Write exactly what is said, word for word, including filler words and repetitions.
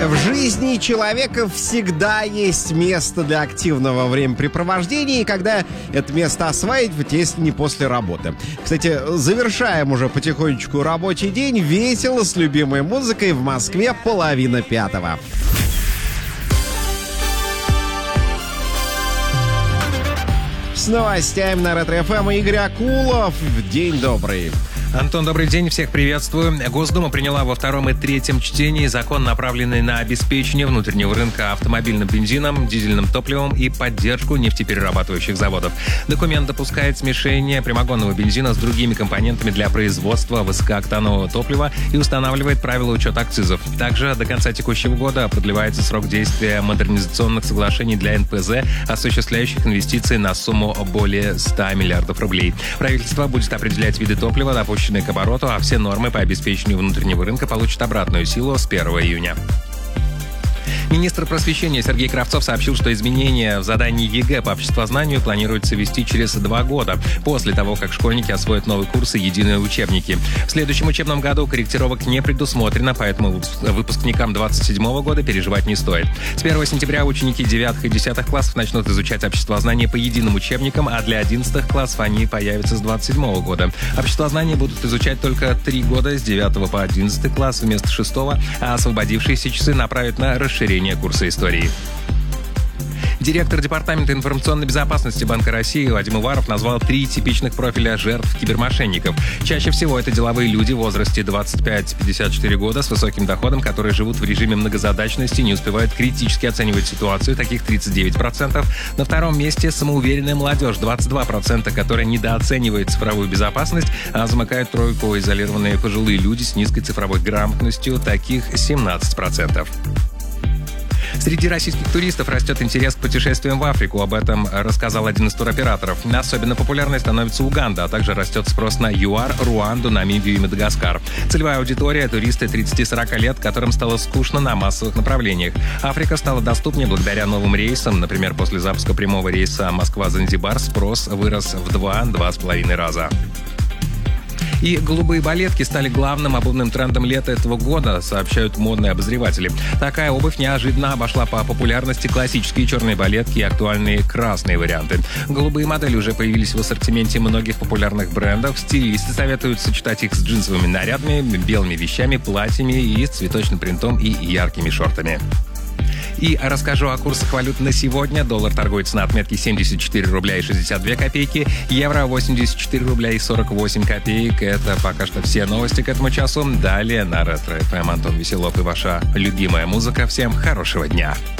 В жизни человека всегда есть место для активного времяпрепровождения, и когда это место осваивать, если не после работы. Кстати, завершаем уже потихонечку рабочий день весело с любимой музыкой в Москве половина пятого. С новостями на Ретро-эф эм Игорь Акулов. День добрый. Антон, добрый день, всех приветствую. Госдума приняла во втором и третьем чтении закон, направленный на обеспечение внутреннего рынка автомобильным бензином, дизельным топливом и поддержку нефтеперерабатывающих заводов. Документ допускает смешение прямогонного бензина с другими компонентами для производства высокооктанового топлива и устанавливает правила учета акцизов. Также до конца текущего года продлевается срок действия модернизационных соглашений для эн пэ зэ, осуществляющих инвестиции на сумму более ста миллиардов рублей. Правительство будет определять виды топлива, допущенные к обороту, а все нормы по обеспечению внутреннего рынка получат обратную силу с первого июня. Министр просвещения Сергей Кравцов сообщил, что изменения в задании ЕГЭ по обществознанию планируется ввести через два года, после того, как школьники освоят новые курсы и единые учебники. В следующем учебном году корректировок не предусмотрено, поэтому выпускникам двадцать седьмого года переживать не стоит. С первого сентября ученики девятых и десятых классов начнут изучать обществознание по единым учебникам, а для одиннадцатых классов они появятся с двадцать седьмого года. Обществознание будут изучать только три года, с девятого по одиннадцатый класс вместо шестого, а освободившиеся часы направят на расширение курса истории. Директор Департамента информационной безопасности Банка России Вадим Уваров назвал три типичных профиля жертв кибермошенников. Чаще всего это деловые люди в возрасте двадцать пять - пятьдесят четыре года с высоким доходом, которые живут в режиме многозадачности, не успевают критически оценивать ситуацию, таких тридцать девять процентов. На втором месте самоуверенная молодежь, двадцать два процента, которая недооценивает цифровую безопасность, а замыкают тройку изолированные пожилые люди с низкой цифровой грамотностью, таких семнадцать процентов. Среди российских туристов растет интерес к путешествиям в Африку. Об этом рассказал один из туроператоров. Особенно популярной становится Уганда, а также растет спрос на ЮАР, Руанду, Намибию и Мадагаскар. Целевая аудитория – туристы тридцати-сорока лет, которым стало скучно на массовых направлениях. Африка стала доступнее благодаря новым рейсам. Например, после запуска прямого рейса Москва-Занзибар спрос вырос в два-два с половиной раза. И голубые балетки стали главным обувным трендом лета этого года, сообщают модные обозреватели. Такая обувь неожиданно обошла по популярности классические черные балетки и актуальные красные варианты. Голубые модели уже появились в ассортименте многих популярных брендов. Стилисты советуют сочетать их с джинсовыми нарядами, белыми вещами, платьями и с цветочным принтом и яркими шортами. И расскажу о курсах валют на сегодня. Доллар торгуется на отметке семьдесят четыре рубля и шестьдесят две копейки. Евро восемьдесят четыре рубля и сорок восемь копеек. Это пока что все новости к этому часу. Далее на Ретро-эф эм Антон Веселов и ваша любимая музыка. Всем хорошего дня.